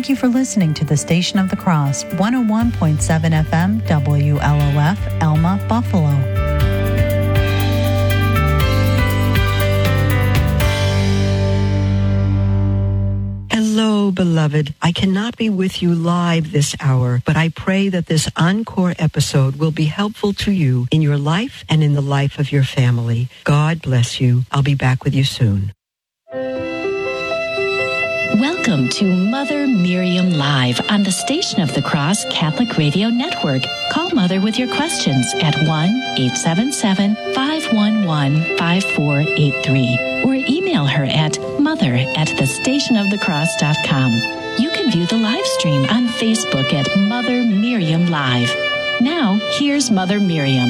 Thank you for listening to the Station of the Cross, 101.7 FM, WLOF, Elma, Buffalo. Hello, beloved. I cannot be with you live this hour, but I pray that this encore episode will be helpful to you in your life and in the life of your family. God bless you. I'll be back with you soon. Welcome to Mother Miriam Live on the Station of the Cross Catholic Radio Network. Call Mother with your questions at 1-877-511-5483 or email her at mother@thestationofthecross.com. You can view the live stream on Facebook at Mother Miriam Live. Now, here's Mother Miriam.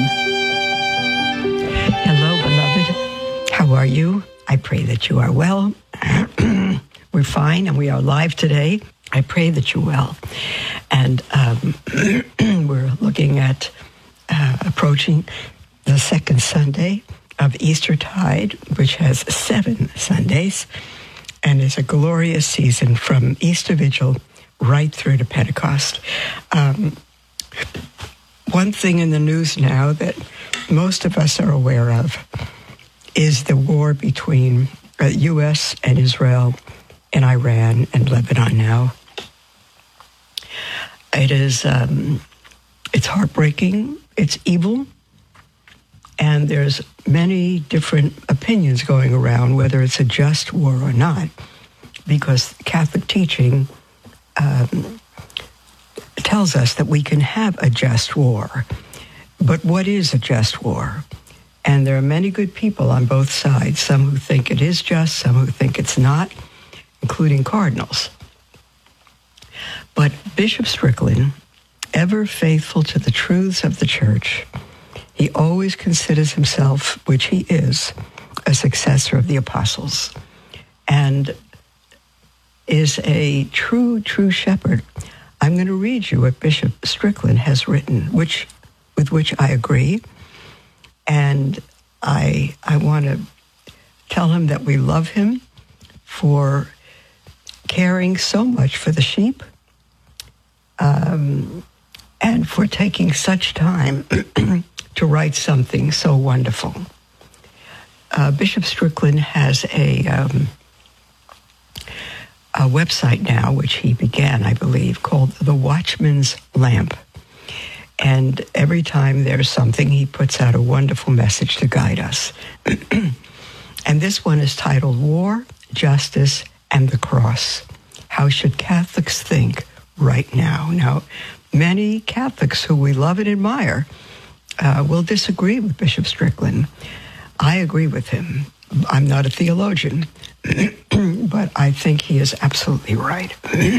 Hello, beloved. How are you? I pray that you are well. We're fine, and we are live today. I pray that you're well. And we're looking at approaching the second Sunday of Eastertide, which has 7 Sundays, and is a glorious season from Easter Vigil right through to Pentecost. One thing in the news now that most of us are aware of is the war between the U.S. and Israel and Iran and Lebanon now. It is, it's heartbreaking, it's evil, and there's many different opinions going around whether it's a just war or not, because Catholic teaching tells us that we can have a just war. But what is a just war? And there are many good people on both sides, some who think it is just, some who think it's not, including cardinals. But Bishop Strickland, ever faithful to the truths of the Church, he always considers himself, which he is, a successor of the apostles, and is a true shepherd. I'm going to read you what Bishop Strickland has written, with which I agree, and I want to tell him that we love him for caring so much for the sheep, and for taking such time to write something so wonderful. Bishop Strickland has a website now, which he began, I believe, called The Watchman's Lamp. And every time there's something, he puts out a wonderful message to guide us. And this one is titled War, Justice, and the Cross. How should Catholics think right now? Now, many Catholics who we love and admire will disagree with Bishop Strickland. I agree with him. I'm not a theologian, but I think he is absolutely right.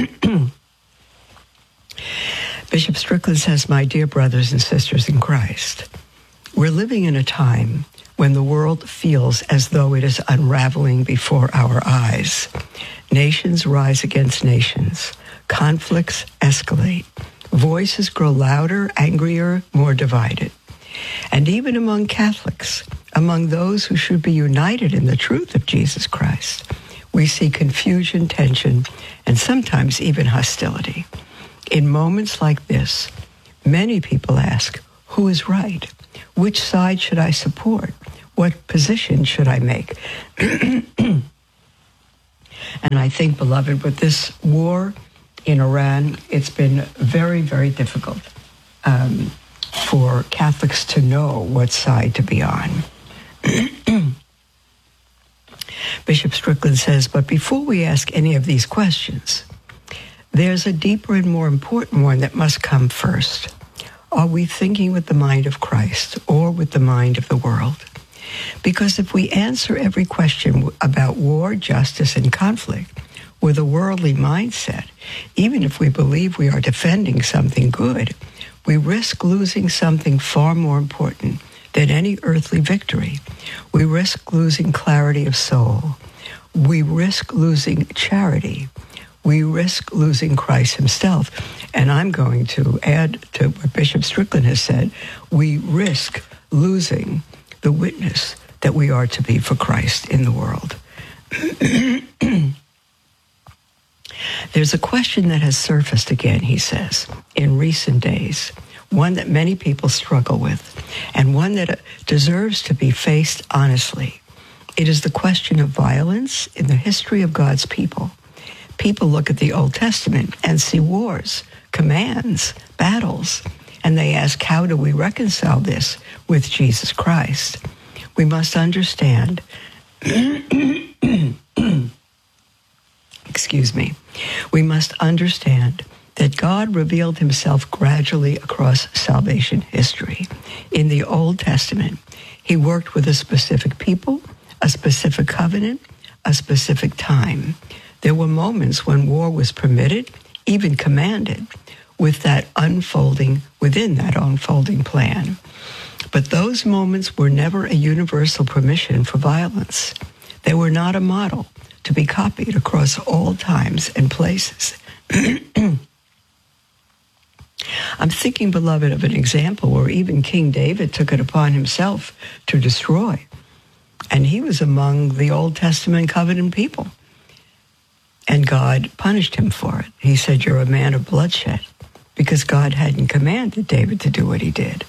Bishop Strickland says, "My dear brothers and sisters in Christ, we're living in a time when the world feels as though it is unraveling before our eyes. Nations rise against nations. Conflicts escalate. Voices grow louder, angrier, more divided. And even among Catholics, among those who should be united in the truth of Jesus Christ, we see confusion, tension, and sometimes even hostility. In moments like this, many people ask, who is right? Which side should I support? What position should I make?" And I think, beloved, with this war in Iran, it's been very, very difficult for Catholics to know what side to be on. Bishop Strickland says, "But before we ask any of these questions, there's a deeper and more important one that must come first. Are we thinking with the mind of Christ or with the mind of the world? Because if we answer every question about war, justice, and conflict with a worldly mindset, even if we believe we are defending something good, we risk losing something far more important than any earthly victory. We risk losing clarity of soul. We risk losing charity. We risk losing Christ himself." And I'm going to add to what Bishop Strickland has said, we risk losing the witness that we are to be for Christ in the world. There's a question that has surfaced again, he says, in recent days, one that many people struggle with, and one that deserves to be faced honestly. It is the question of violence in the history of God's people. People look at the Old Testament and see wars, commands, battles, and they ask, how do we reconcile this with Jesus Christ? We must understand, excuse me, we must understand that God revealed himself gradually across salvation history. In the Old Testament, he worked with a specific people, a specific covenant, a specific time. There were moments when war was permitted, even commanded, within that unfolding plan. But those moments were never a universal permission for violence. They were not a model to be copied across all times and places. I'm thinking, beloved, of an example where even King David took it upon himself to destroy. And he was among the Old Testament covenant people. And God punished him for it. He said, you're a man of bloodshed, because God hadn't commanded David to do what he did.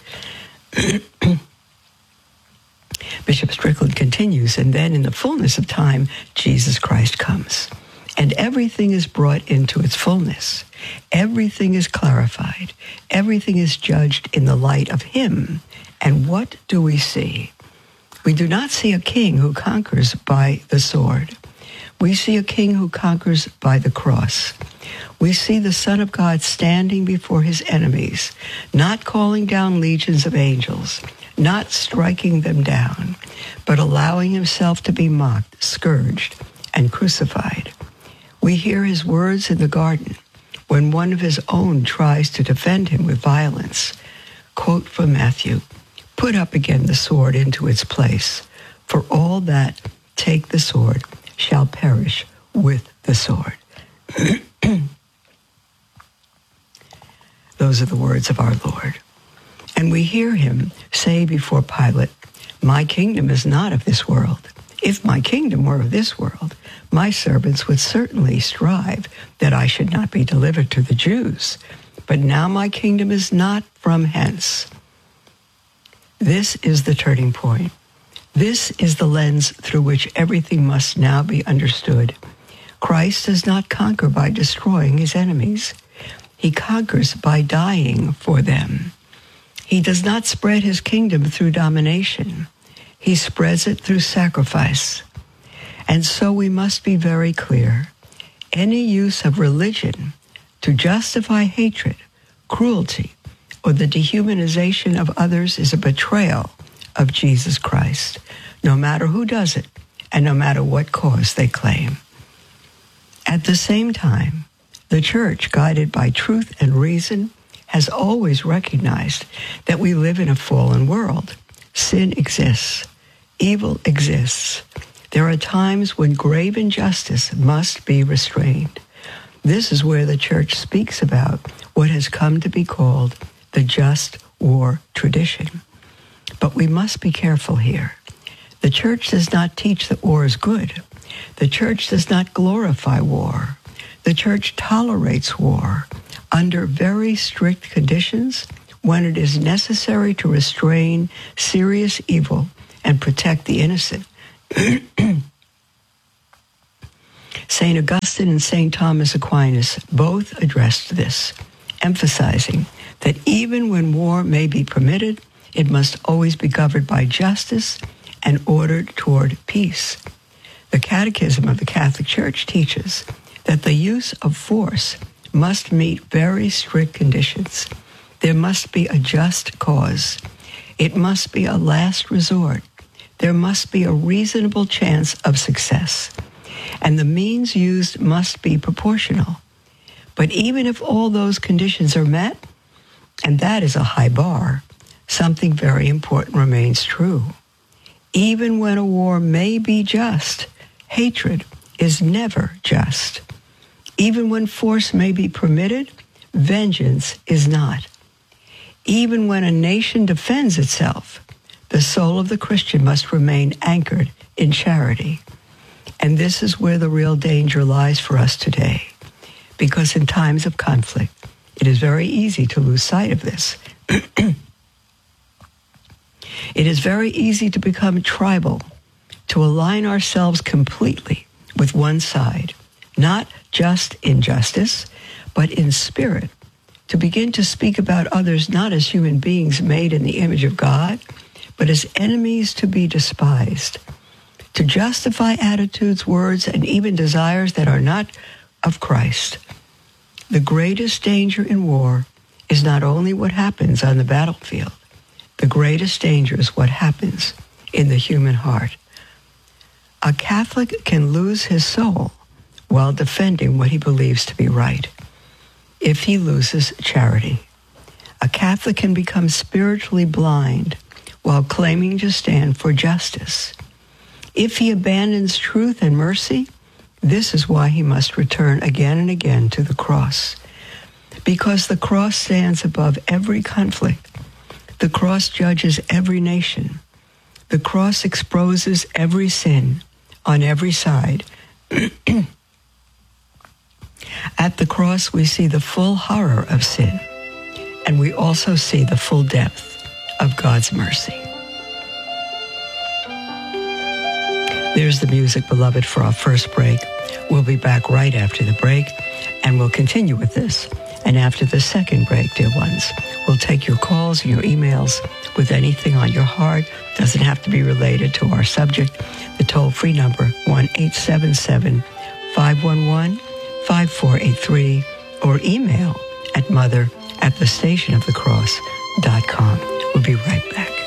Bishop Strickland continues, and then in the fullness of time, Jesus Christ comes. And everything is brought into its fullness. Everything is clarified. Everything is judged in the light of him. And what do we see? We do not see a king who conquers by the sword. We see a king who conquers by the cross. We see the Son of God standing before his enemies, not calling down legions of angels, not striking them down, but allowing himself to be mocked, scourged, and crucified. We hear his words in the garden when one of his own tries to defend him with violence. Quote from Matthew, "Put up again the sword into its place, for all that take the sword shall perish with the sword." Those are the words of our Lord. And we hear him say before Pilate, "My kingdom is not of this world. If my kingdom were of this world, my servants would certainly strive that I should not be delivered to the Jews. But now my kingdom is not from hence." This is the turning point. This is the lens through which everything must now be understood. Christ does not conquer by destroying his enemies. He conquers by dying for them. He does not spread his kingdom through domination. He spreads it through sacrifice. And so we must be very clear. Any use of religion to justify hatred, cruelty, or the dehumanization of others is a betrayal of Jesus Christ, no matter who does it and no matter what cause they claim. At the same time, the church, guided by truth and reason, has always recognized that we live in a fallen world. Sin exists. Evil exists. There are times when grave injustice must be restrained. This is where the church speaks about what has come to be called the just war tradition. But we must be careful here. The church does not teach that war is good. The church does not glorify war. The church tolerates war under very strict conditions when it is necessary to restrain serious evil and protect the innocent. St. Augustine and St. Thomas Aquinas both addressed this, emphasizing that even when war may be permitted, it must always be governed by justice and ordered toward peace. The Catechism of the Catholic Church teaches that the use of force must meet very strict conditions. There must be a just cause. It must be a last resort. There must be a reasonable chance of success. And the means used must be proportional. But even if all those conditions are met, and that is a high bar, something very important remains true. Even when a war may be just, hatred is never just. Even when force may be permitted, vengeance is not. Even when a nation defends itself, the soul of the Christian must remain anchored in charity. And this is where the real danger lies for us today. because in times of conflict, it is very easy to lose sight of this. It is very easy to become tribal, to align ourselves completely with one side, not just in justice, but in spirit, to begin to speak about others not as human beings made in the image of God, but as enemies to be despised, to justify attitudes, words, and even desires that are not of Christ. The greatest danger in war is not only what happens on the battlefield. The greatest danger is what happens in the human heart. A Catholic can lose his soul while defending what he believes to be right. If he loses charity, a Catholic can become spiritually blind while claiming to stand for justice. If he abandons truth and mercy, this is why he must return again and again to the cross. Because the cross stands above every conflict. The cross judges every nation. The cross exposes every sin on every side. At the cross, we see the full horror of sin, and we also see the full depth of God's mercy. There's the music, beloved, for our first break. We'll be back right after the break, and we'll continue with this. And after the second break, dear ones, we'll take your calls and your emails with anything on your heart. Doesn't have to be related to our subject. The toll-free number, 1-877-511-5483, or email at mother@thestationofthecross.com. We'll be right back.